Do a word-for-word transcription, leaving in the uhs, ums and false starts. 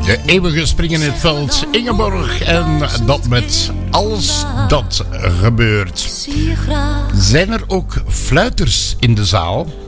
De eeuwige springen in het veld, Ingeborg, en dat met Als dat gebeurt. Zijn er ook fluiters in de zaal?